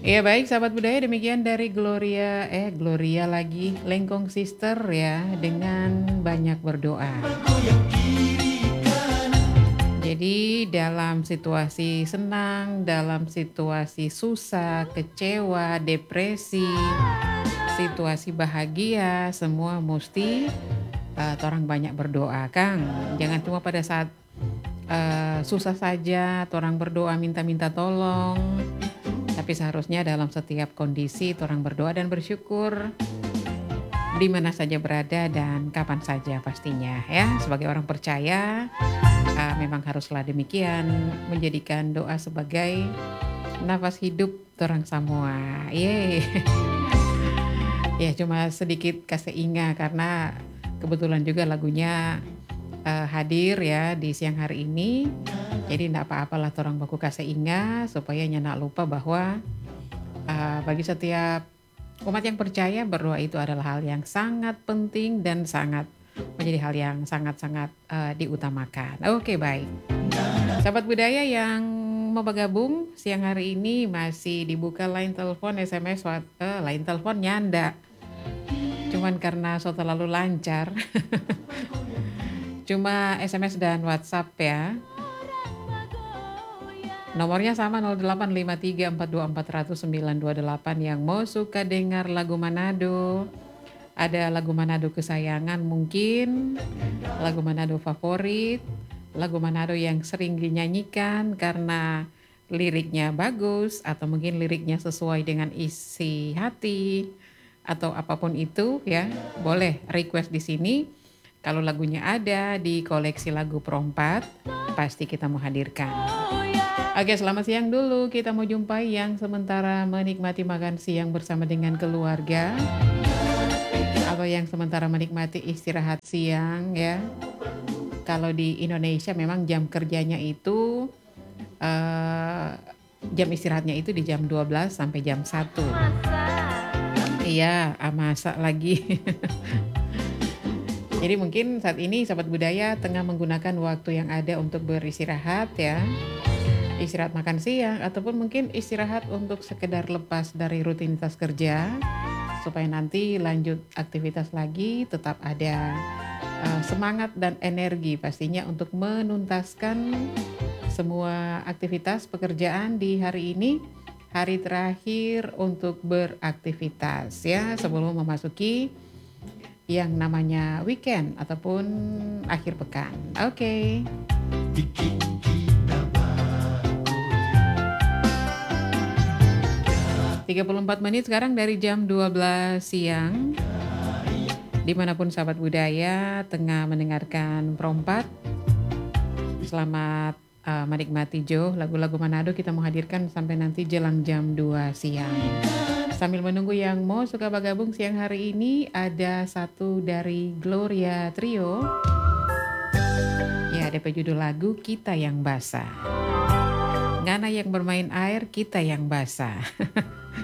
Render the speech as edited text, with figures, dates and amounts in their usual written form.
Iya baik sahabat budaya demikian dari Gloria lagi, Lengkong Sister ya dengan banyak berdoa. Jadi dalam situasi senang, dalam situasi susah, kecewa, depresi, situasi bahagia, semua mesti torang banyak berdoa, Kang. Jangan cuma pada saat susah saja torang berdoa minta-minta tolong, tapi seharusnya dalam setiap kondisi torang berdoa dan bersyukur di mana saja berada dan kapan saja pastinya ya. Sebagai orang percaya memang haruslah demikian, menjadikan doa sebagai nafas hidup torang semua. Yeay. Ya cuma sedikit kasih ingat karena kebetulan juga lagunya hadir ya di siang hari ini. Jadi enggak apa-apalah torang baku kasih ingat supaya nyenak lupa bahwa bagi setiap umat yang percaya berdoa itu adalah hal yang sangat penting dan sangat menjadi hal yang sangat-sangat diutamakan. Oke baik. Sahabat budaya yang mau bergabung siang hari ini masih dibuka line telepon, SMS, line telepon nyanda. Cuman karena so terlalu lancar. Cuma SMS dan WhatsApp ya. Nomornya sama 085342400928 yang mau suka dengar lagu Manado. Ada lagu Manado kesayangan mungkin, lagu Manado favorit, lagu Manado yang sering dinyanyikan karena liriknya bagus atau mungkin liriknya sesuai dengan isi hati atau apapun itu ya, boleh request di sini. Kalau lagunya ada di koleksi lagu Perompat, pasti kita mau hadirkan. Oke, selamat siang dulu. Kita mau jumpai yang sementara menikmati makan siang bersama dengan keluarga. Atau yang sementara menikmati istirahat siang ya. Kalau di Indonesia memang jam kerjanya itu, jam istirahatnya itu di jam 12 sampai jam 1. Iya, masak lagi. Jadi mungkin saat ini sahabat budaya tengah menggunakan waktu yang ada untuk beristirahat ya. Istirahat makan siang ataupun mungkin istirahat untuk sekedar lepas dari rutinitas kerja supaya nanti lanjut aktivitas lagi tetap ada semangat dan energi pastinya untuk menuntaskan semua aktivitas pekerjaan di hari ini, hari terakhir untuk beraktivitas ya sebelum memasuki yang namanya weekend ataupun akhir pekan. Oke. 34 menit sekarang dari jam 12 siang. Dimanapun sahabat budaya tengah mendengarkan Perompat. Selamat menikmati lagu-lagu Manado kita menghadirkan sampai nanti jelang jam 2 siang. Sambil menunggu yang mau suka bergabung siang hari ini ada satu dari Gloria Trio. Ya, DP judul lagu Kita Yang Basah. Ngana yang bermain air, kita yang basah.